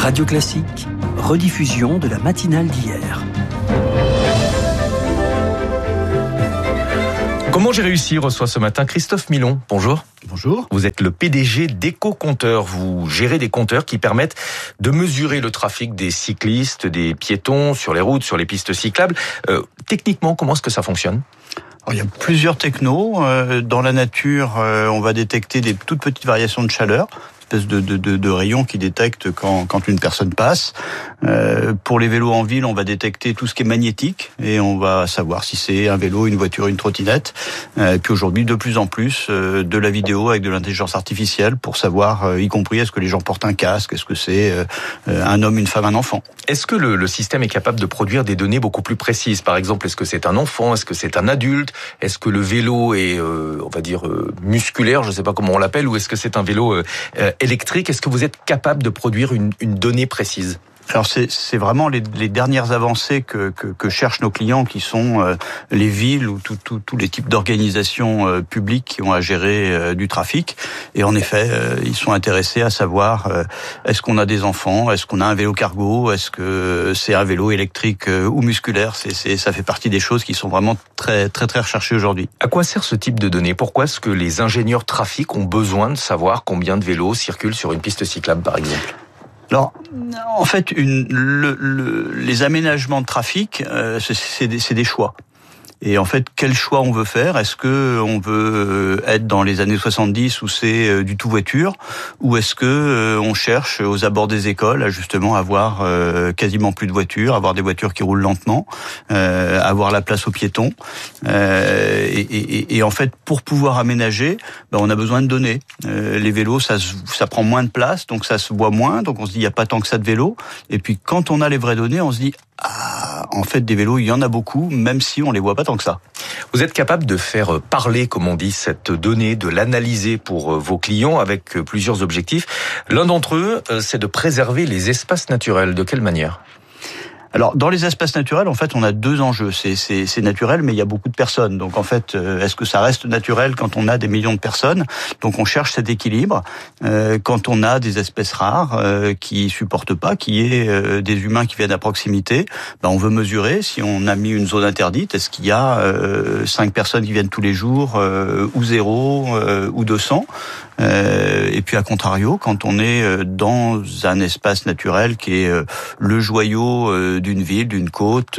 Radio Classique, rediffusion de la matinale d'hier. Comment j'ai réussi reçoit ce matin Christophe Milon. Bonjour. Bonjour. Vous êtes le PDG d'EcoCompteur. Vous gérez des compteurs qui permettent de mesurer le trafic des cyclistes, des piétons sur les routes, sur les pistes cyclables. Techniquement, comment est-ce que ça fonctionne ? Alors, il y a plusieurs technos. Dans la nature, on va détecter des toutes petites variations de chaleur, espèce de rayons qui détectent quand une personne passe. Pour les vélos en ville, on va détecter tout ce qui est magnétique et on va savoir si c'est un vélo, une voiture, une trottinette. Puis aujourd'hui, de plus en plus, de la vidéo avec de l'intelligence artificielle pour savoir, y compris, est-ce que les gens portent un casque, est-ce que c'est un homme, une femme, un enfant. Est-ce que le système est capable de produire des données beaucoup plus précises ? Par exemple, est-ce que c'est un enfant ? Est-ce que c'est un adulte ? Est-ce que le vélo est, on va dire, musculaire ? Je ne sais pas comment on l'appelle. Ou est-ce que c'est un vélo électrique ? Est-ce que vous êtes capable de produire une donnée précise ? Alors c'est vraiment les dernières avancées que cherchent nos clients, qui sont les villes ou tous les types d'organisations publiques qui ont à gérer du trafic. Et en effet, ils sont intéressés à savoir est-ce qu'on a des enfants, est-ce qu'on a un vélo cargo, est-ce que c'est un vélo électrique ou musculaire. Ça fait partie des choses qui sont vraiment très très très recherchées aujourd'hui. À quoi sert ce type de données ? Pourquoi est-ce que les ingénieurs trafic ont besoin de savoir combien de vélos circulent sur une piste cyclable, par exemple ? Alors, en fait, les aménagements de trafic, c'est des choix. Et en fait, quel choix on veut faire ? Est-ce que on veut être dans les années 70 où c'est du tout voiture, ou est-ce que on cherche aux abords des écoles à justement avoir quasiment plus de voitures, avoir des voitures qui roulent lentement, avoir la place aux piétons. Et en fait, pour pouvoir aménager, on a besoin de données. Les vélos, ça prend moins de place, donc ça se voit moins. Donc on se dit il y a pas tant que ça de vélos. Et puis quand on a les vraies données, on se dit en fait, des vélos, il y en a beaucoup, même si on les voit pas tant que ça. Vous êtes capable de faire parler, comme on dit, cette donnée, de l'analyser pour vos clients avec plusieurs objectifs. L'un d'entre eux, c'est de préserver les espaces naturels. De quelle manière ? Alors, dans les espaces naturels, en fait, on a deux enjeux. C'est naturel, mais il y a beaucoup de personnes. Donc, en fait, est-ce que ça reste naturel quand on a des millions de personnes ? Donc, on cherche cet équilibre. Quand on a des espèces rares qui supportent pas qu'il y ait des humains qui viennent à proximité, on veut mesurer si on a mis une zone interdite. Est-ce qu'il y a 5 personnes qui viennent tous les jours, ou 0, ou 200 ? Et puis, à contrario, quand on est dans un espace naturel qui est le joyau d'une ville, d'une côte,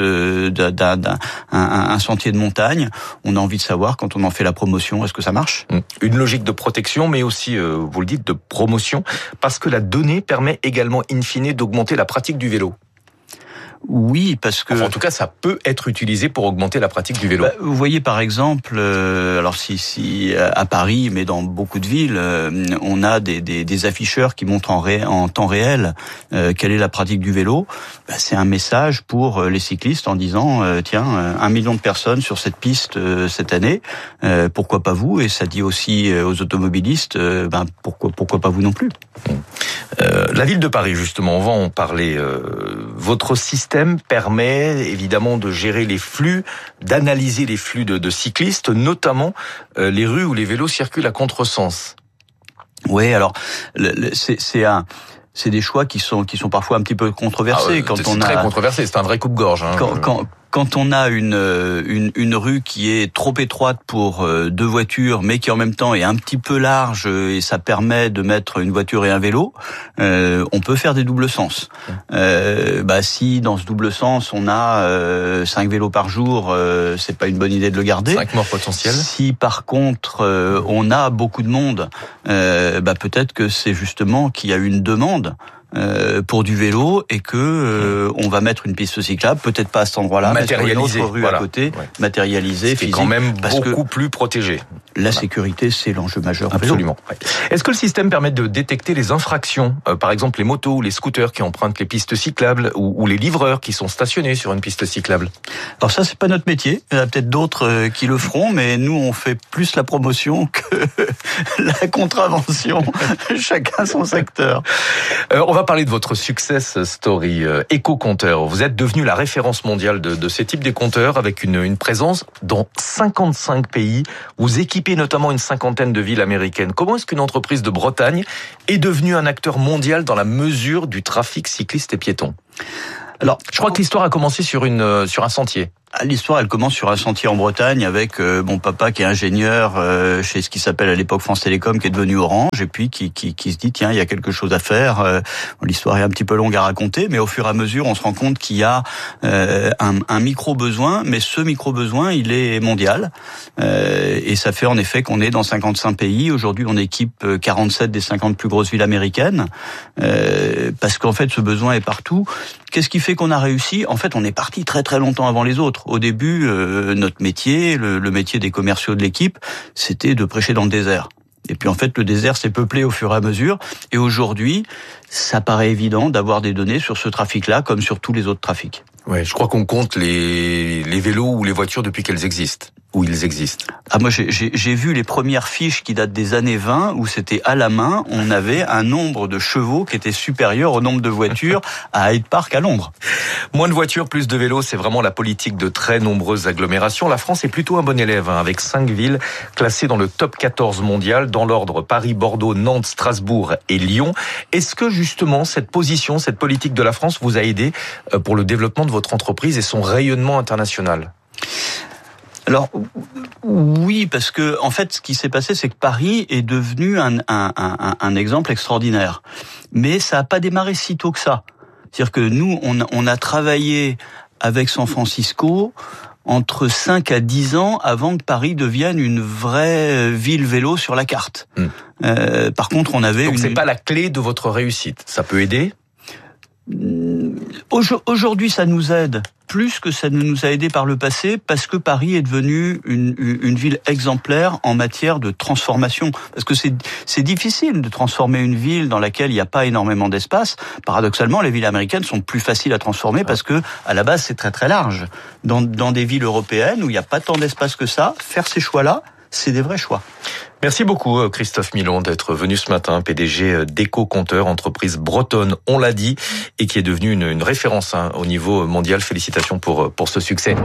un sentier de montagne, on a envie de savoir, quand on en fait la promotion, est-ce que ça marche ? Une logique de protection, mais aussi, vous le dites, de promotion, parce que la donnée permet également, in fine, d'augmenter la pratique du vélo. Oui, parce que... Enfin, en tout cas, ça peut être utilisé pour augmenter la pratique du vélo. Vous voyez, par exemple, alors si à Paris, mais dans beaucoup de villes, on a des afficheurs qui montrent en temps réel quelle est la pratique du vélo. C'est un message pour les cyclistes en disant tiens, 1 million de personnes sur cette piste cette année, pourquoi pas vous ? Et ça dit aussi aux automobilistes pourquoi pas vous non plus. La ville de Paris, justement, on va en parler. Votre système permet évidemment de gérer les flux, d'analyser les flux de cyclistes, notamment les rues où les vélos circulent à contresens. Oui, alors c'est des choix qui sont parfois un petit peu controversés. C'est très controversé, c'est un vrai coupe-gorge. Quand on a une rue qui est trop étroite pour 2 voitures, mais qui en même temps est un petit peu large et ça permet de mettre une voiture et un vélo, on peut faire des doubles sens. Si dans ce double sens on a 5 vélos par jour, c'est pas une bonne idée de le garder. 5 morts potentielles. Si par contre on a beaucoup de monde, peut-être que c'est justement qu'il y a une demande pour du vélo et que on va mettre une piste cyclable, peut-être pas à cet endroit-là, mais sur une autre rue à côté, matérialisée, physique, quand même beaucoup plus protégé. La sécurité, c'est l'enjeu majeur. Absolument. Est-ce que le système permet de détecter les infractions, par exemple les motos ou les scooters qui empruntent les pistes cyclables, ou les livreurs qui sont stationnés sur une piste cyclable ? Alors ça, c'est pas notre métier. Il y en a peut-être d'autres qui le feront, mais nous, on fait plus la promotion que la contravention. Chacun son secteur. On va parler de votre success story, éco-compteur. Vous êtes devenu la référence mondiale de ces types de compteurs avec une présence dans 55 pays. Vous équipez notamment une cinquantaine de villes américaines. Comment est-ce qu'une entreprise de Bretagne est devenue un acteur mondial dans la mesure du trafic cycliste et piéton ? Alors, je crois que l'histoire a commencé sur un sentier. L'histoire, elle commence sur un sentier en Bretagne avec mon papa qui est ingénieur chez ce qui s'appelle à l'époque France Télécom, qui est devenu Orange, et puis qui se dit tiens, il y a quelque chose à faire. L'histoire est un petit peu longue à raconter, mais au fur et à mesure, on se rend compte qu'il y a un micro-besoin, mais ce micro-besoin, il est mondial. Et ça fait en effet qu'on est dans 55 pays. Aujourd'hui, on équipe 47 des 50 plus grosses villes américaines, parce qu'en fait, ce besoin est partout. Qu'est-ce qui fait qu'on a réussi ? En fait, on est parti très très longtemps avant les autres. Au début, notre métier, le métier des commerciaux de l'équipe, c'était de prêcher dans le désert. Et puis en fait, le désert s'est peuplé au fur et à mesure. Et aujourd'hui, ça paraît évident d'avoir des données sur ce trafic-là, comme sur tous les autres trafics. Ouais, je crois qu'on compte les vélos ou les voitures depuis qu'elles existent. Où ils existent. Ah, moi, j'ai vu les premières fiches qui datent des années 20, où c'était à la main, on avait un nombre de chevaux qui était supérieur au nombre de voitures à Hyde Park à Londres. Moins de voitures, plus de vélos, c'est vraiment la politique de très nombreuses agglomérations. La France est plutôt un bon élève, avec 5 villes classées dans le top 14 mondial, dans l'ordre Paris, Bordeaux, Nantes, Strasbourg et Lyon. Est-ce que justement cette position, cette politique de la France vous a aidé pour le développement de votre entreprise et son rayonnement international ? Alors oui, parce que en fait, ce qui s'est passé, c'est que Paris est devenu un exemple extraordinaire. Mais ça n'a pas démarré si tôt que ça. C'est-à-dire que nous, on a travaillé avec San Francisco entre 5 à 10 ans avant que Paris devienne une vraie ville vélo sur la carte. Par contre, on avait... Donc c'est pas la clé de votre réussite. Ça peut aider ? Aujourd'hui, ça nous aide plus que ça ne nous a aidé par le passé, parce que Paris est devenu une ville exemplaire en matière de transformation. Parce que c'est difficile de transformer une ville dans laquelle il n'y a pas énormément d'espace. Paradoxalement, les villes américaines sont plus faciles à transformer parce que, à la base, c'est très très large. Dans des villes européennes où il n'y a pas tant d'espace que ça, faire ces choix-là, c'est des vrais choix. Merci beaucoup Christophe Milon d'être venu ce matin, PDG d'Éco-Compteur, entreprise bretonne, on l'a dit, et qui est devenue une référence au niveau mondial. Félicitations pour ce succès.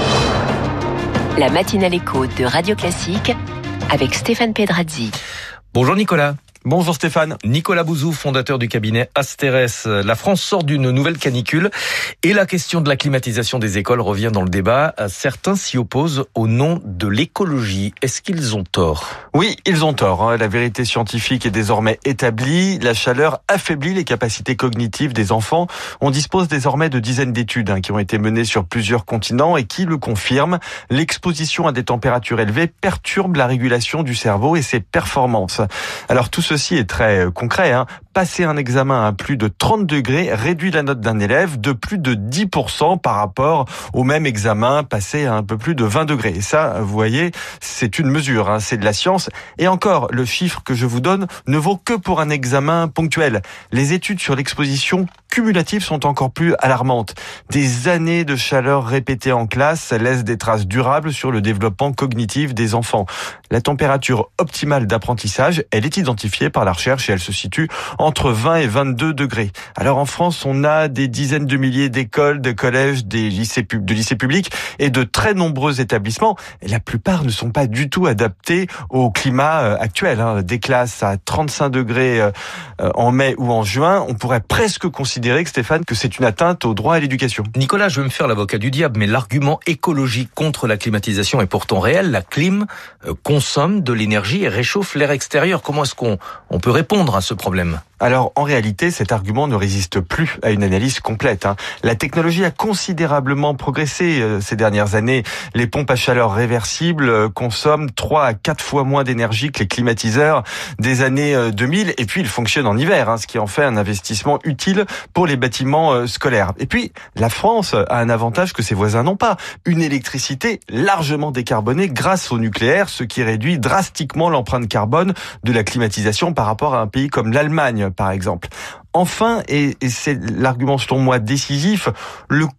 La matinale éco de Radio Classique avec Stéphane Pedrazzi. Bonjour Nicolas. Bonjour Stéphane. Nicolas Bouzou, fondateur du cabinet Asterès. La France sort d'une nouvelle canicule et la question de la climatisation des écoles revient dans le débat. Certains s'y opposent au nom de l'écologie. Est-ce qu'ils ont tort ? Oui, ils ont tort. La vérité scientifique est désormais établie. La chaleur affaiblit les capacités cognitives des enfants. On dispose désormais de dizaines d'études qui ont été menées sur plusieurs continents et qui le confirment. L'exposition à des températures élevées perturbe la régulation du cerveau et ses performances. Alors tout ceci est très concret. Passer un examen à plus de 30 degrés réduit la note d'un élève de plus de 10% par rapport au même examen passé à un peu plus de 20 degrés. Et ça, vous voyez, c'est une mesure, c'est de la science. Et encore, le chiffre que je vous donne ne vaut que pour un examen ponctuel. Les études sur l'exposition cumulative sont encore plus alarmantes. Des années de chaleur répétée en classe laissent des traces durables sur le développement cognitif des enfants. La température optimale d'apprentissage, elle est identifiée par la recherche et elle se situe entre 20 et 22 degrés. Alors en France, on a des dizaines de milliers d'écoles, de collèges, de lycées publics et de très nombreux établissements. Et la plupart ne sont pas du tout adaptés au climat actuel. Des classes à 35 degrés en mai ou en juin, on pourrait presque considérer, Stéphane, que c'est une atteinte au droit à l'éducation. Nicolas, je veux me faire l'avocat du diable, mais l'argument écologique contre la climatisation est pourtant réel. La clim consomme de l'énergie et réchauffe l'air extérieur. Comment est-ce qu'on peut répondre à ce problème ? Alors, en réalité, cet argument ne résiste plus à une analyse complète. La technologie a considérablement progressé ces dernières années. Les pompes à chaleur réversibles consomment 3 à 4 fois moins d'énergie que les climatiseurs des années 2000. Et puis, ils fonctionnent en hiver, ce qui en fait un investissement utile pour les bâtiments scolaires. Et puis, la France a un avantage que ses voisins n'ont pas. Une électricité largement décarbonée grâce au nucléaire, ce qui réduit drastiquement l'empreinte carbone de la climatisation par rapport à un pays comme l'Allemagne, par exemple. Enfin, et c'est l'argument selon moi décisif, le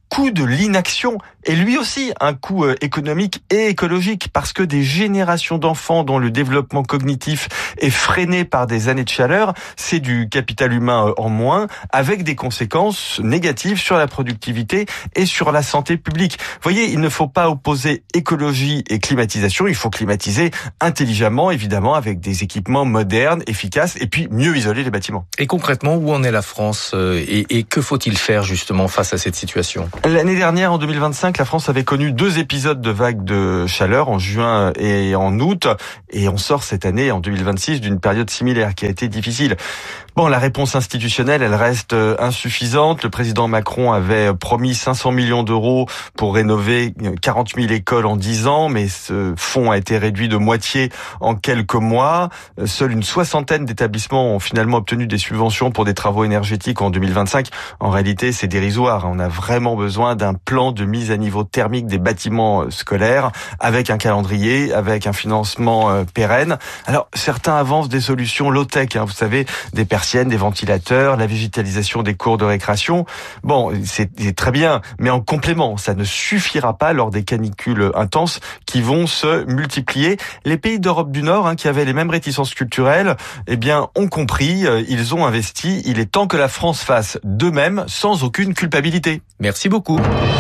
coût de l'inaction est lui aussi un coût économique et écologique, parce que des générations d'enfants dont le développement cognitif est freiné par des années de chaleur, c'est du capital humain en moins, avec des conséquences négatives sur la productivité et sur la santé publique. Vous voyez, il ne faut pas opposer écologie et climatisation, il faut climatiser intelligemment, évidemment, avec des équipements modernes, efficaces, et puis mieux isoler les bâtiments. Et concrètement, où en est la France et que faut-il faire justement face à cette situation ? L'année dernière, en 2025, la France avait connu 2 épisodes de vagues de chaleur en juin et en août, et on sort cette année, en 2026, d'une période similaire qui a été difficile. Bon, la réponse institutionnelle, elle reste insuffisante. Le président Macron avait promis 500 millions d'euros pour rénover 40 000 écoles en 10 ans, mais ce fonds a été réduit de moitié en quelques mois. Seule une 60aine d'établissements ont finalement obtenu des subventions pour des travaux énergétiques en 2025. En réalité, c'est dérisoire. On a vraiment besoin d'un plan de mise à niveau thermique des bâtiments scolaires, avec un calendrier, avec un financement pérenne. Alors, certains avancent des solutions low-tech, vous savez, des persiennes, des ventilateurs, la végétalisation des cours de récréation. Bon, c'est très bien, mais en complément, ça ne suffira pas lors des canicules intenses qui vont se multiplier. Les pays d'Europe du Nord, qui avaient les mêmes réticences culturelles, eh bien, ont compris, ils ont investi. Il est temps que la France fasse de même, sans aucune culpabilité. Merci beaucoup.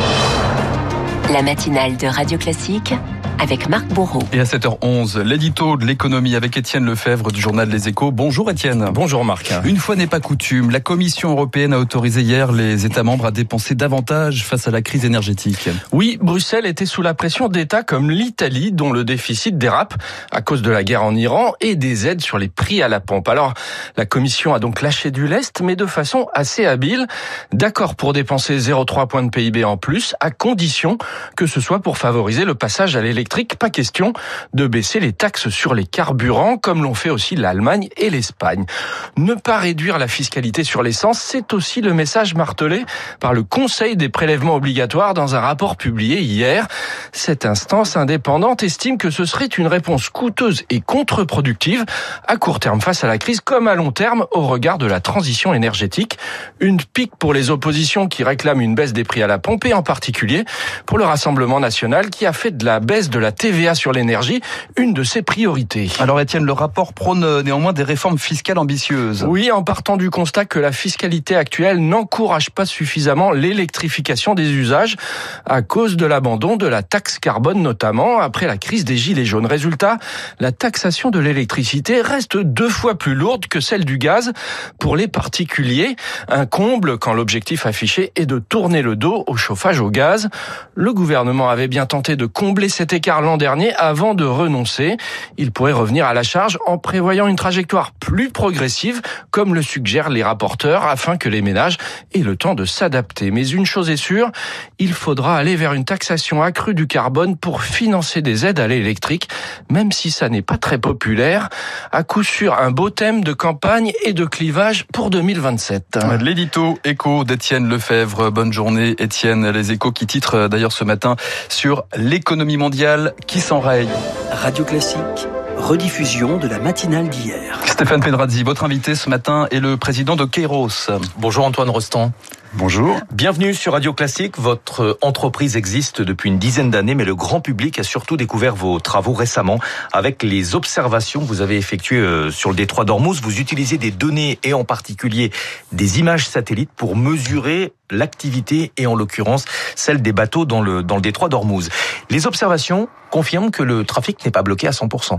La matinale de Radio Classique avec Marc Bourreau. Et à 7h11, l'édito de l'économie avec Étienne Lefebvre du journal Les Échos. Bonjour Étienne. Bonjour Marc. Une fois n'est pas coutume, la Commission européenne a autorisé hier les États membres à dépenser davantage face à la crise énergétique. Oui, Bruxelles était sous la pression d'États comme l'Italie, dont le déficit dérape à cause de la guerre en Iran et des aides sur les prix à la pompe. Alors, la Commission a donc lâché du lest, mais de façon assez habile. D'accord pour dépenser 0,3 points de PIB en plus, à condition que ce soit pour favoriser le passage à l'électrique. Pas question de baisser les taxes sur les carburants, comme l'ont fait aussi l'Allemagne et l'Espagne. Ne pas réduire la fiscalité sur l'essence, c'est aussi le message martelé par le Conseil des prélèvements obligatoires dans un rapport publié hier. Cette instance indépendante estime que ce serait une réponse coûteuse et contre-productive à court terme face à la crise, comme à long terme au regard de la transition énergétique. Une pique pour les oppositions qui réclament une baisse des prix à la pompe, et en particulier pour le Rassemblement national qui a fait de la baisse de la TVA sur l'énergie une de ses priorités. Alors Étienne, le rapport prône néanmoins des réformes fiscales ambitieuses. Oui, en partant du constat que la fiscalité actuelle n'encourage pas suffisamment l'électrification des usages à cause de l'abandon de la taxe carbone, notamment après la crise des gilets jaunes. Résultat, la taxation de l'électricité reste 2 fois plus lourde que celle du gaz pour les particuliers. Un comble quand l'objectif affiché est de tourner le dos au chauffage au gaz. Le gouvernement avait bien tenté de combler cet écart l'an dernier avant de renoncer. Il pourrait revenir à la charge en prévoyant une trajectoire plus progressive, comme le suggèrent les rapporteurs, afin que les ménages aient le temps de s'adapter. Mais une chose est sûre, il faudra aller vers une taxation accrue du carbone pour financer des aides à l'électrique, même si ça n'est pas très populaire. À coup sûr, un beau thème de campagne et de clivage pour 2027. L'édito Écho d'Étienne Lefebvre. Bonne journée Étienne. Les Échos qui titrent d'ailleurs ce matin sur l'économie mondiale qui s'enraye. Radio Classique, rediffusion de la matinale d'hier. Stéphane Pedrazzi, votre invité ce matin est le président de Kairos. Bonjour Antoine Rostand. Bonjour. Bienvenue sur Radio Classique. Votre entreprise existe depuis une dizaine d'années, mais le grand public a surtout découvert vos travaux récemment avec les observations que vous avez effectuées sur le détroit d'Ormuz. Vous utilisez des données et en particulier des images satellites pour mesurer l'activité et en l'occurrence celle des bateaux dans le détroit d'Ormuz. Les observations confirment que le trafic n'est pas bloqué à 100%.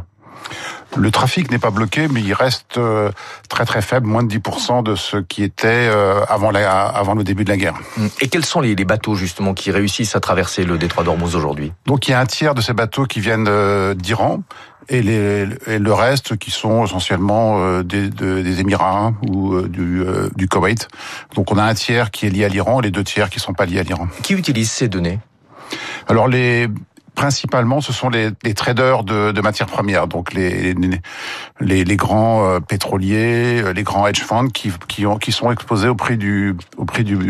Le trafic n'est pas bloqué, mais il reste très très faible, moins de 10% de ce qui était avant le début de la guerre. Et quels sont les bateaux justement qui réussissent à traverser le détroit d'Ormuz aujourd'hui ? Donc il y a un tiers de ces bateaux qui viennent d'Iran et le reste qui sont essentiellement des Émirats ou du Koweït. Donc on a un tiers qui est lié à l'Iran et les 2 tiers qui sont pas liés à l'Iran. Qui utilise ces données ? Alors principalement, ce sont les traders de matières premières, donc les grands pétroliers, les grands hedge funds qui sont exposés au prix du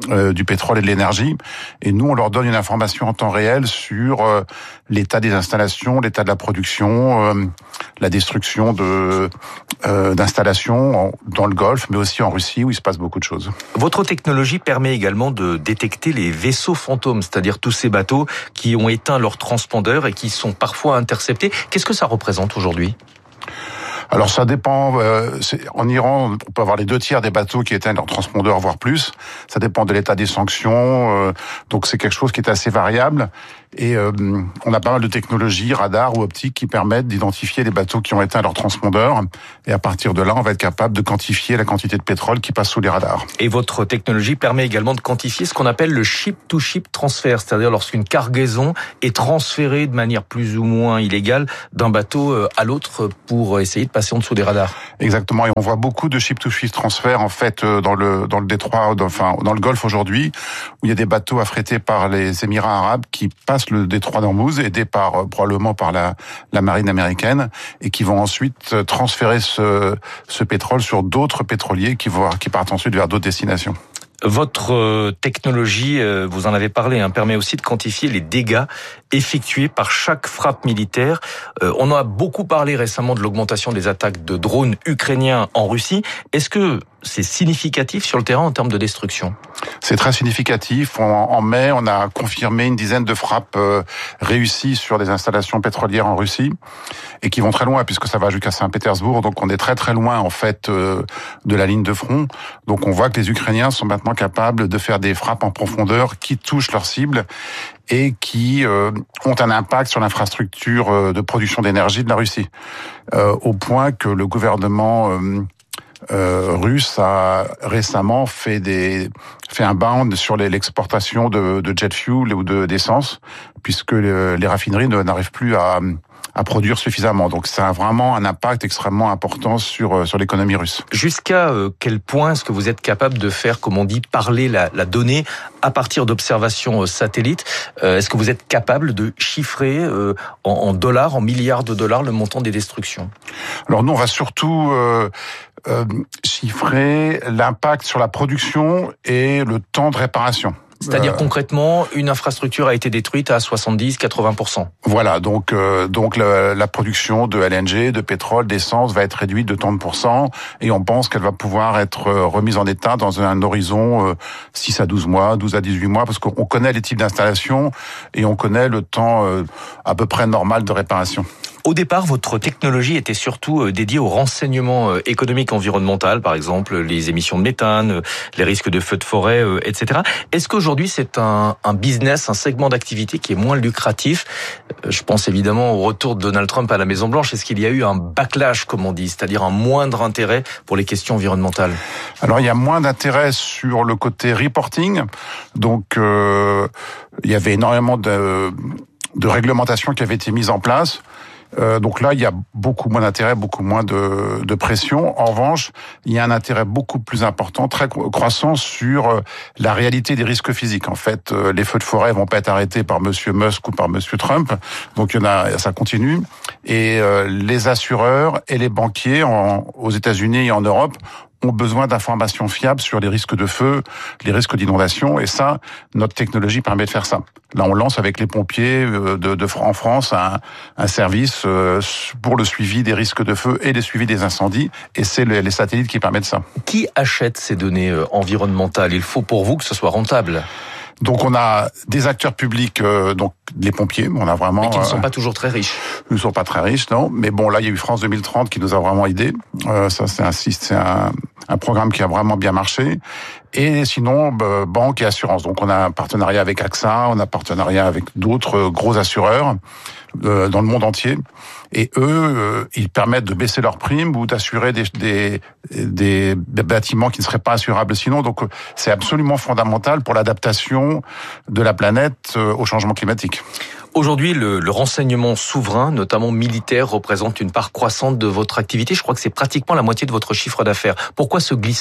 du pétrole et de l'énergie. Et nous, on leur donne une information en temps réel sur l'état des installations, l'état de la production, la destruction d'installations dans le Golfe, mais aussi en Russie où il se passe beaucoup de choses. Votre technologie permet également de détecter les vaisseaux fantômes, c'est-à-dire tous ces bateaux qui ont éteint leur transpondeur et qui sont parfois interceptés. Qu'est-ce que ça représente aujourd'hui ? Alors ça dépend. En Iran, on peut avoir les 2/3 des bateaux qui éteignent leur transpondeur, voire plus. Ça dépend de l'état des sanctions. Donc c'est quelque chose qui est assez variable. Et on a pas mal de technologies, radars ou optiques, qui permettent d'identifier les bateaux qui ont éteint leur transpondeur. Et à partir de là, on va être capable de quantifier la quantité de pétrole qui passe sous les radars. Et votre technologie permet également de quantifier ce qu'on appelle le ship-to-ship transfer, c'est-à-dire lorsqu'une cargaison est transférée de manière plus ou moins illégale d'un bateau à l'autre pour essayer de passer en dessous des radars. Exactement. Et on voit beaucoup de ship-to-ship transfer en fait dans le détroit, dans le Golfe aujourd'hui, où il y a des bateaux affrétés par les Émirats arabes qui passent le détroit d'Ormuz, aidés probablement par la marine américaine, et qui vont ensuite transférer ce pétrole sur d'autres pétroliers qui partent ensuite vers d'autres destinations. Votre technologie, vous en avez parlé, permet aussi de quantifier les dégâts effectués par chaque frappe militaire. On a beaucoup parlé récemment de l'augmentation des attaques de drones ukrainiens en Russie. Est-ce que c'est significatif sur le terrain en termes de destruction ? C'est très significatif. En mai, on a confirmé une dizaine de frappes réussies sur des installations pétrolières en Russie et qui vont très loin puisque ça va jusqu'à Saint-Pétersbourg. Donc on est très très loin en fait de la ligne de front. Donc on voit que les Ukrainiens sont maintenant capables de faire des frappes en profondeur qui touchent leur cible et qui ont un impact sur l'infrastructure de production d'énergie de la Russie. Au point que le gouvernement russe a récemment fait un ban sur l'exportation de jet fuel ou d'essence, puisque les raffineries n'arrivent plus à produire suffisamment. Donc ça a vraiment un impact extrêmement important sur l'économie russe. Jusqu'à quel point est-ce que vous êtes capable de faire, comme on dit, parler la donnée à partir d'observations satellites ? Est-ce que vous êtes capable de chiffrer en dollars, en milliards de dollars, le montant des destructions ? Alors nous, on va surtout chiffrer l'impact sur la production et le temps de réparation. C'est-à-dire concrètement, une infrastructure a été détruite à 70-80%. Voilà, donc la production de LNG, de pétrole, d'essence va être réduite de tant de pourcents et on pense qu'elle va pouvoir être remise en état dans un horizon 6 à 12 mois, 12 à 18 mois, parce qu'on connaît les types d'installations et on connaît le temps à peu près normal de réparation. Au départ, votre technologie était surtout dédiée au renseignement économique environnemental, par exemple les émissions de méthane, les risques de feux de forêt, etc. Est-ce qu'aujourd'hui c'est un business, un segment d'activité qui est moins lucratif ? Je pense évidemment au retour de Donald Trump à la Maison-Blanche. Est-ce qu'il y a eu un backlash, comme on dit, c'est-à-dire un moindre intérêt pour les questions environnementales ? Alors il y a moins d'intérêt sur le côté reporting. Donc il y avait énormément de réglementations qui avaient été mises en place. Donc là, il y a beaucoup moins d'intérêt, beaucoup moins de pression. En revanche, il y a un intérêt beaucoup plus important, très croissant sur la réalité des risques physiques. En fait, les feux de forêt vont pas être arrêtés par Monsieur Musk ou par Monsieur Trump. Donc ça continue. Et les assureurs et les banquiers aux États-Unis et en Europe ont besoin d'informations fiables sur les risques de feu, les risques d'inondation, et ça, notre technologie permet de faire ça. Là, on lance avec les pompiers en France un service pour le suivi des risques de feu et le suivi des incendies, et c'est les satellites qui permettent ça. Qui achète ces données environnementales ? Il faut pour vous que ce soit rentable. Donc on a des acteurs publics, donc les pompiers, on a vraiment... Mais qui ne sont pas toujours très riches. Ils ne sont pas très riches, non. Mais bon, là, il y a eu France 2030 qui nous a vraiment aidés. Ça, c'est un programme qui a vraiment bien marché. Et sinon, banque et assurance. Donc on a un partenariat avec AXA, on a un partenariat avec d'autres gros assureurs dans le monde entier. Et eux, ils permettent de baisser leurs primes ou d'assurer des bâtiments qui ne seraient pas assurables sinon. Donc c'est absolument fondamental pour l'adaptation de la planète au changement climatique. Aujourd'hui, le renseignement souverain, notamment militaire, représente une part croissante de votre activité. Je crois que c'est pratiquement la moitié de votre chiffre d'affaires. Pourquoi ce glissement ?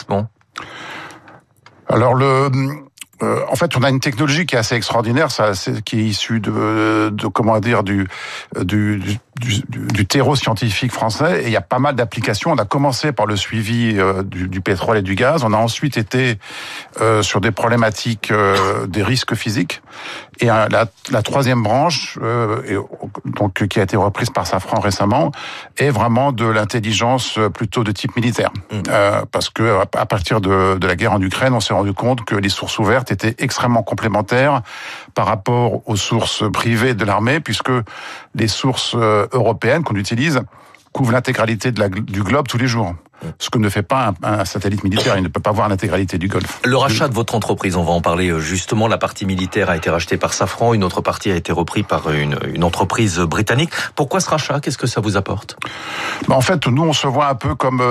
Alors en fait, on a une technologie qui est assez extraordinaire, qui est issue du du terreau scientifique français, et il y a pas mal d'applications. On a commencé par le suivi du pétrole et du gaz. On a ensuite été sur des problématiques des risques physiques. Et la troisième branche, donc qui a été reprise par Safran récemment, est vraiment de l'intelligence plutôt de type militaire. Parce que à partir de la guerre en Ukraine, on s'est rendu compte que les sources ouvertes étaient extrêmement complémentaires par rapport aux sources privées de l'armée, puisque les sources européennes qu'on utilise couvrent l'intégralité du globe tous les jours. Ce que ne fait pas un satellite militaire, il ne peut pas voir l'intégralité du Golfe. Le rachat de votre entreprise, on va en parler justement. La partie militaire a été rachetée par Safran, une autre partie a été reprise par une entreprise britannique. Pourquoi ce rachat? Qu'est-ce que ça vous apporte? En fait, nous, on se voit un peu comme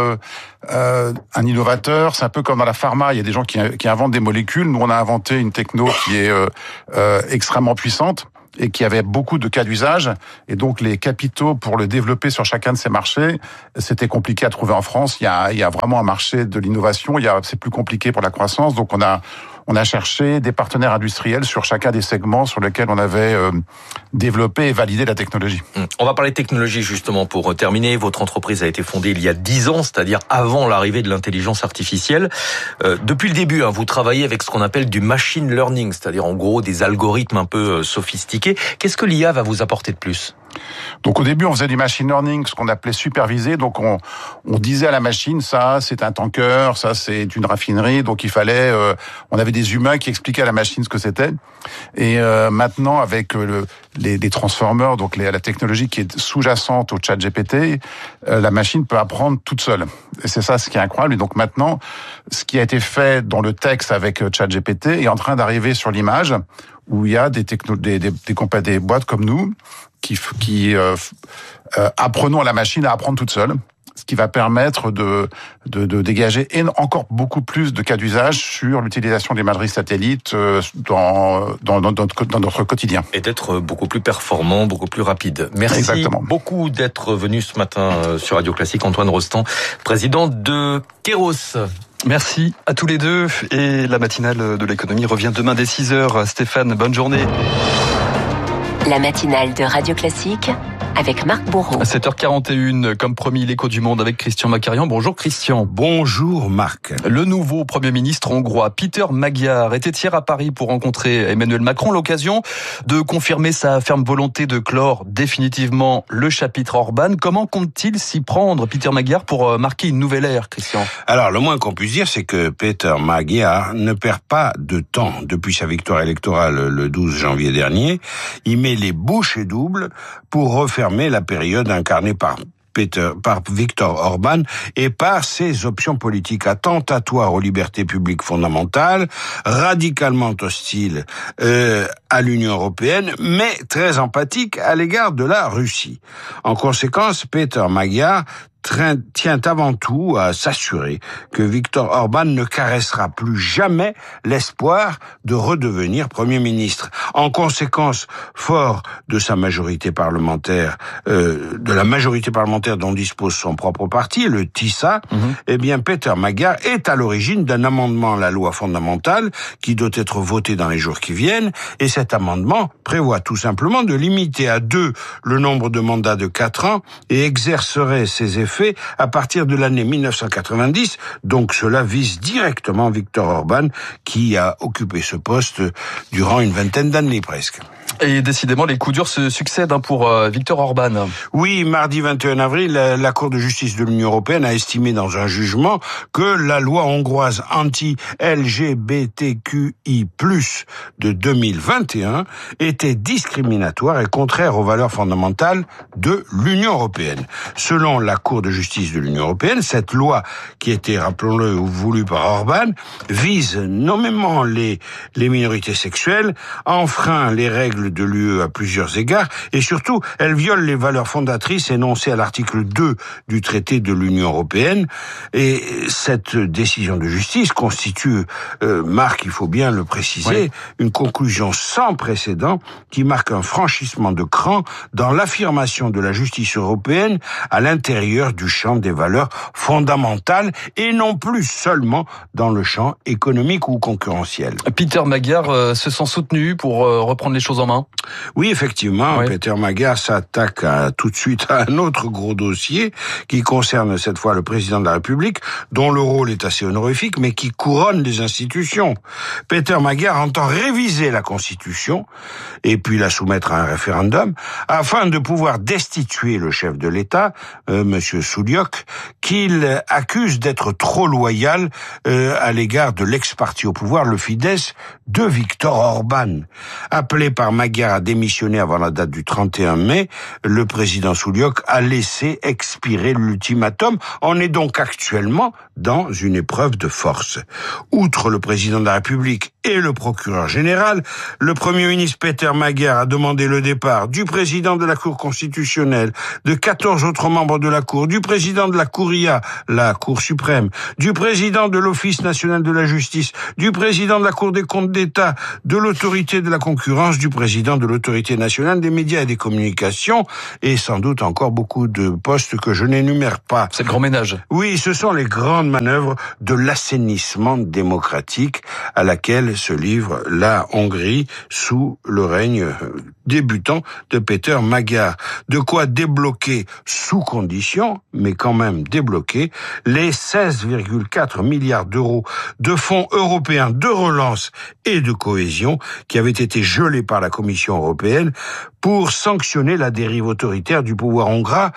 un innovateur. C'est un peu comme dans la pharma. Il y a des gens qui inventent des molécules. Nous, on a inventé une techno qui est extrêmement puissante et qui avait beaucoup de cas d'usage, et donc les capitaux pour le développer sur chacun de ces marchés, c'était compliqué à trouver en France. Il y a vraiment un marché de l'innovation, c'est plus compliqué pour la croissance, donc on a cherché des partenaires industriels sur chacun des segments sur lesquels on avait développé et validé la technologie. On va parler de technologie justement pour terminer. Votre entreprise a été fondée il y a 10 ans, c'est-à-dire avant l'arrivée de l'intelligence artificielle. Depuis le début, vous travaillez avec ce qu'on appelle du machine learning, c'est-à-dire en gros des algorithmes un peu sophistiqués. Qu'est-ce que l'IA va vous apporter de plus ? Donc au début, on faisait du machine learning, ce qu'on appelait supervisé. Donc on disait à la machine, ça c'est un tanker, ça c'est une raffinerie. Donc il fallait, on avait des humains qui expliquaient à la machine ce que c'était. Et maintenant, avec les transformers, donc la technologie qui est sous-jacente au ChatGPT, la machine peut apprendre toute seule. Et c'est ça ce qui est incroyable. Et donc maintenant, ce qui a été fait dans le texte avec ChatGPT est en train d'arriver sur l'image, où il y a des boîtes comme nous qui apprenons à la machine à apprendre toute seule, ce qui va permettre de dégager encore beaucoup plus de cas d'usage sur l'utilisation des imageries satellites dans notre quotidien. Et d'être beaucoup plus performant, beaucoup plus rapide. Merci beaucoup d'être venu ce matin sur Radio Classique. Antoine Rostand, président de Kairos. Merci à tous les deux. Et la matinale de l'économie revient demain dès 6h. Stéphane, bonne journée. La matinale de Radio Classique avec Marc Bourreau. À 7h41, comme promis, l'écho du monde avec Christian Macarian. Bonjour Christian. Bonjour Marc. Le nouveau Premier ministre hongrois, Péter Magyar, était hier à Paris pour rencontrer Emmanuel Macron. L'occasion de confirmer sa ferme volonté de clore définitivement le chapitre Orban. Comment compte-t-il s'y prendre, Péter Magyar, pour marquer une nouvelle ère, Christian? Alors, le moins qu'on puisse dire, c'est que Péter Magyar ne perd pas de temps depuis sa victoire électorale le 12 janvier dernier. Il met les bouchées doubles pour refermer la période incarnée par Viktor Orban et par ses options politiques attentatoires aux libertés publiques fondamentales, radicalement hostiles à l'Union européenne, mais très empathiques à l'égard de la Russie. En conséquence, Péter Magyar tient avant tout à s'assurer que Viktor Orban ne caressera plus jamais l'espoir de redevenir Premier ministre. En conséquence, fort de sa majorité parlementaire, de la majorité parlementaire dont dispose son propre parti, le TISA, eh bien Péter Magyar est à l'origine d'un amendement à la loi fondamentale qui doit être voté dans les jours qui viennent, et cet amendement prévoit tout simplement de limiter à 2 le nombre de mandats de 4 ans et exercerait ses effets à partir de l'année 1990. Donc cela vise directement Viktor Orban, qui a occupé ce poste durant une vingtaine d'années presque. Et décidément, les coups durs se succèdent pour Viktor Orban. Oui, mardi 21 avril, la Cour de justice de l'Union européenne a estimé dans un jugement que la loi hongroise anti-LGBTQI+, de 2021 était discriminatoire et contraire aux valeurs fondamentales de l'Union européenne. Selon la Cour de justice de l'Union européenne, cette loi, qui était, rappelons-le, voulue par Orban, vise nommément les minorités sexuelles, enfreint les règles de l'UE à plusieurs égards, et surtout, elle viole les valeurs fondatrices énoncées à l'article 2 du traité de l'Union européenne. Et cette décision de justice constitue, Marc, il faut bien le préciser, une conclusion sans précédent qui marque un franchissement de cran dans l'affirmation de la justice européenne à l'intérieur du champ des valeurs fondamentales et non plus seulement dans le champ économique ou concurrentiel. Péter Magyar se sent soutenu pour reprendre les choses en main. Hein. Oui, effectivement, Ouais. Peter Magyar s'attaque tout de suite à un autre gros dossier qui concerne cette fois le président de la République, dont le rôle est assez honorifique, mais qui couronne les institutions. Peter Magyar entend réviser la Constitution et puis la soumettre à un référendum afin de pouvoir destituer le chef de l'État, Monsieur Souliok, qu'il accuse d'être trop loyal à l'égard de l'ex-parti au pouvoir, le Fidesz, de Viktor Orban. Appelé par Magyar à démissionner avant la date du 31 mai, le président Souliok a laissé expirer l'ultimatum. On est donc actuellement dans une épreuve de force. Outre le président de la République et le procureur général, le premier ministre Peter Magyar a demandé le départ du président de la Cour constitutionnelle, de 14 autres membres de la Cour, du président de la Curia, la Cour suprême, du président de l'Office national de la justice, du président de la Cour des comptes d'État, de l'autorité de la concurrence, du président de l'autorité nationale des médias et des communications, et sans doute encore beaucoup de postes que je n'énumère pas. C'est le grand ménage. Oui, ce sont les grandes manœuvres de l'assainissement démocratique à laquelle se livre la Hongrie sous le règne débutant de Peter Magyar. De quoi débloquer sous condition, mais quand même débloquer, les 16,4 milliards d'euros de fonds européens de relance et de cohésion qui avaient été gelés par la Commission européenne pour sanctionner la dérive autoritaire du pouvoir hongrois,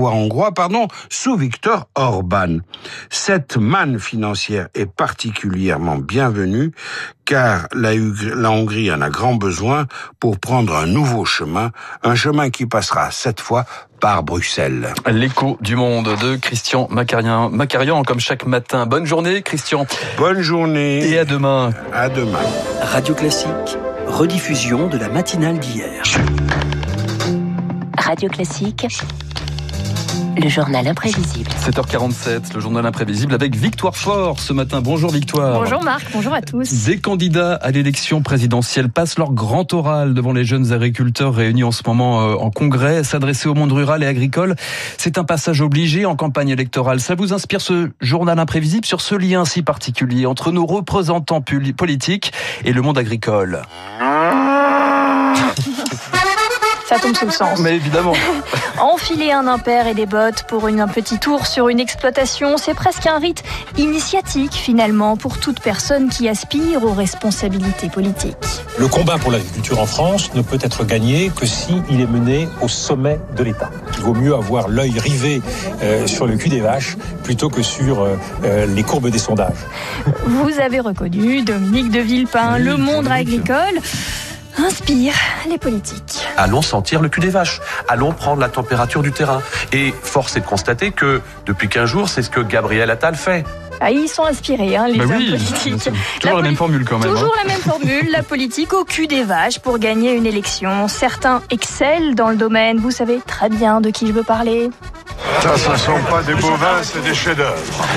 sous Viktor Orban. Cette manne financière est particulièrement bienvenue car la Hongrie en a grand besoin pour prendre un nouveau chemin, un chemin qui passera cette fois par Bruxelles. L'écho du monde de Christian Macarian, comme chaque matin. Bonne journée, Christian. Bonne journée. Et à demain. À demain. Radio Classique, rediffusion de la matinale d'hier. Radio Classique, le journal imprévisible. 7h47, le journal imprévisible avec Victoire Fort ce matin. Bonjour Victoire. Bonjour Marc, bonjour à tous. Des candidats à l'élection présidentielle passent leur grand oral devant les jeunes agriculteurs réunis en ce moment en congrès. S'adresser au monde rural et agricole, c'est un passage obligé en campagne électorale. Ça vous inspire ce journal imprévisible sur ce lien si particulier entre nos représentants politiques et le monde agricole? Ça tombe sous le sens. Mais évidemment. Enfiler un impair et des bottes pour un petit tour sur une exploitation, c'est presque un rite initiatique finalement pour toute personne qui aspire aux responsabilités politiques. Le combat pour l'agriculture en France ne peut être gagné que s'il est mené au sommet de l'État. Il vaut mieux avoir l'œil rivé sur le cul des vaches plutôt que sur les courbes des sondages. Vous avez reconnu Dominique de Villepin, oui, le monde agricole inspire les politiques. Allons sentir le cul des vaches. Allons prendre la température du terrain. Et force est de constater que depuis 15 jours, c'est ce que Gabriel Attal fait. Ah, ils sont inspirés, les hommes politiques. Toujours la même formule quand même. Toujours la même formule, la politique au cul des vaches pour gagner une élection. Certains excellent dans le domaine. Vous savez très bien de qui je veux parler. Ça ne sont pas des bovins, c'est des chefs-d'œuvre.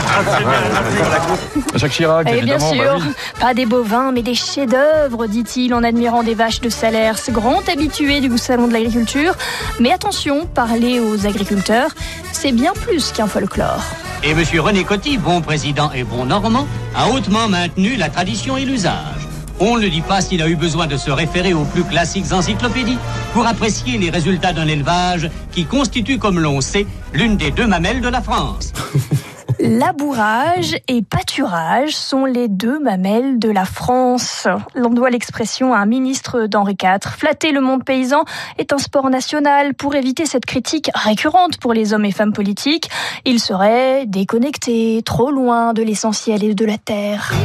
Jacques Chirac, et évidemment. bien sûr, bah oui. pas des bovins, mais des chefs-d'œuvre, dit-il en admirant des vaches de Salers, grand habitué du salon de l'agriculture. Mais attention, parler aux agriculteurs, c'est bien plus qu'un folklore. Et M. René Coty, bon président et bon normand, a hautement maintenu la tradition et l'usage. On ne dit pas s'il a eu besoin de se référer aux plus classiques encyclopédies pour apprécier les résultats d'un élevage qui constitue, comme l'on sait, l'une des deux mamelles de la France. Labourage et pâturage sont les deux mamelles de la France. L'on doit l'expression à un ministre d'Henri IV. Flatter le monde paysan est un sport national. Pour éviter cette critique récurrente pour les hommes et femmes politiques, ils seraient déconnectés, trop loin de l'essentiel et de la terre.